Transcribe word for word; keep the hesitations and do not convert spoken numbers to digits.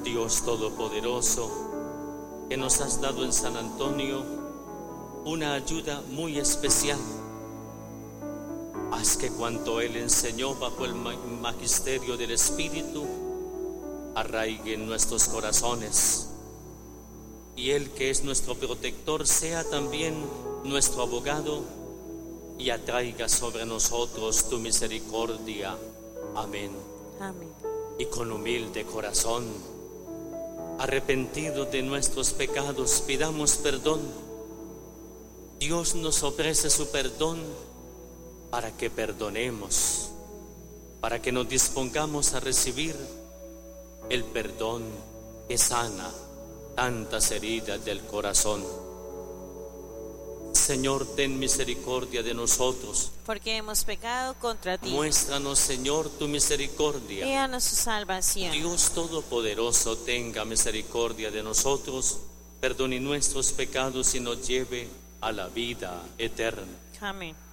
Dios Todopoderoso, que nos has dado en San Antonio una ayuda muy especial. Haz que cuanto Él enseñó bajo el magisterio del Espíritu arraigue en nuestros corazones, y Él, que es nuestro protector, sea también nuestro abogado y atraiga sobre nosotros tu misericordia. Amén. Amén. Y con humilde corazón, arrepentido de nuestros pecados, pidamos perdón. Dios nos ofrece su perdón para que perdonemos, para que nos dispongamos a recibir el perdón que sana tantas heridas del corazón. Señor, ten misericordia de nosotros, porque hemos pecado contra ti. Muéstranos, Señor, tu misericordia. Y danos su salvación. Dios Todopoderoso, tenga misericordia de nosotros, perdone nuestros pecados y nos lleve a la vida eterna. Amén.